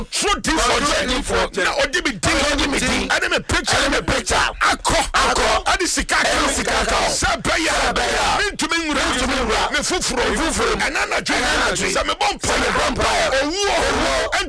True for na odi me din and me picture akọ adi sikaka sabaya mintu me fufuro anana dwe se me bompa owo